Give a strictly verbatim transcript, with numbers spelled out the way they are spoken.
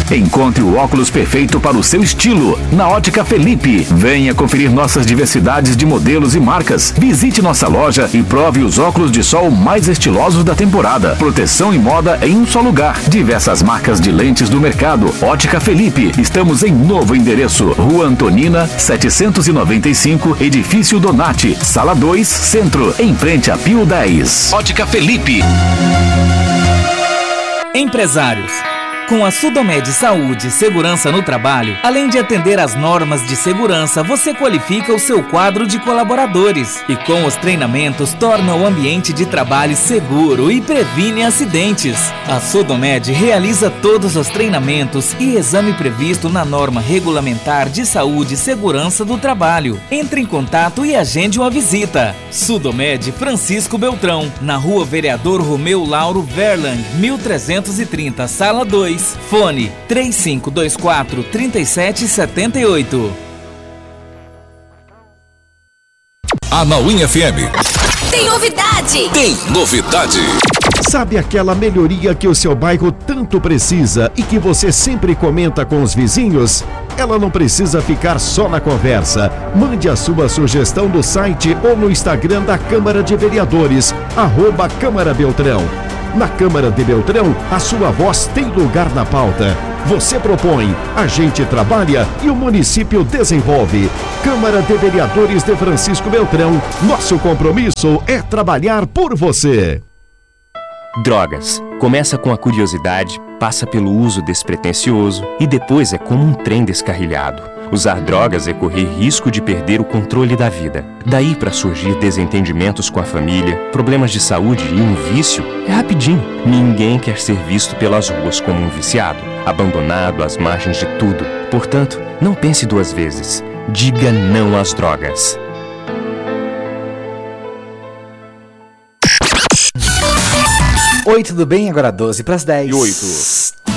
Encontre o óculos perfeito para o seu estilo na Ótica Felipe. Venha conferir nossas diversidades de modelos e marcas. Visite nossa loja e prove os óculos de sol mais estilosos da temporada. Proteção e moda em um só lugar. Diversas marcas de lentes do mercado. Ótica Felipe. Estamos em novo endereço. Rua Antonina, setecentos e noventa e cinco, Edifício Donati, Sala dois, Centro, em frente a Pio dez. Ótica Felipe. Empresários. Com a Sudomed Saúde e Segurança no Trabalho, além de atender às normas de segurança, você qualifica o seu quadro de colaboradores. E com os treinamentos, torna o ambiente de trabalho seguro e previne acidentes. A Sudomed realiza todos os treinamentos e exame previsto na norma regulamentar de saúde e segurança do trabalho. Entre em contato e agende uma visita. Sudomed Francisco Beltrão, na Rua Vereador Romeu Lauro Verlang, mil trezentos e trinta, Sala dois. Fone três cinco dois quatro, três sete sete oito. Anauim F M. Tem novidade! Tem novidade! Sabe aquela melhoria que o seu bairro tanto precisa e que você sempre comenta com os vizinhos? Ela não precisa ficar só na conversa. Mande a sua sugestão no site ou no Instagram da Câmara de Vereadores, arroba Câmara Beltrão. Na Câmara de Beltrão, a sua voz tem lugar na pauta. Você propõe, a gente trabalha e o município desenvolve. Câmara de Vereadores de Francisco Beltrão, nosso compromisso é trabalhar por você. Drogas. Começa com a curiosidade, passa pelo uso despretensioso e depois é como um trem descarrilhado. Usar drogas é correr risco de perder o controle da vida. Daí para surgir desentendimentos com a família, problemas de saúde e um vício, é rapidinho. Ninguém quer ser visto pelas ruas como um viciado, abandonado às margens de tudo. Portanto, não pense duas vezes. Diga não às drogas. Oi, tudo bem? Agora doze para as dez. E oito.